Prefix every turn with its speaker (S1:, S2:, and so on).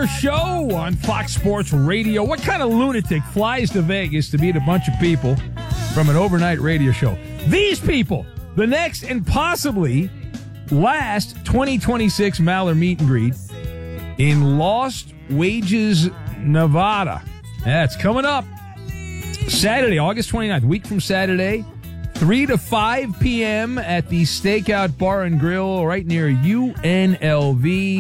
S1: Maller Show on Fox Sports Radio. What kind of lunatic flies to Vegas to meet a bunch of people from an overnight radio show? These people, the next and possibly last 2026 Maller meet and greet in Lost Wages, Nevada. That's coming up Saturday, August 29th, week from Saturday, 3 to 5 p.m. at the Stakeout Bar and Grill right near UNLV.